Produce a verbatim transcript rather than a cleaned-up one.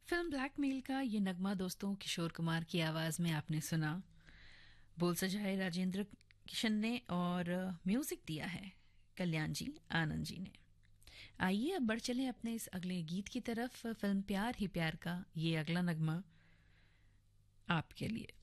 Film blackmail का ये नगमा दोस्तों किशोर कुमार की आवाज़ में आपने सुना। बोल सजाए राजेंद्र किशन ने और म्यूजिक दिया है कल्याण जी आनंद जी ने। आइए अब बढ़ चलें अपने इस अगले गीत की तरफ। फिल्म प्यार ही प्यार का ये अगला नगमा आपके लिए।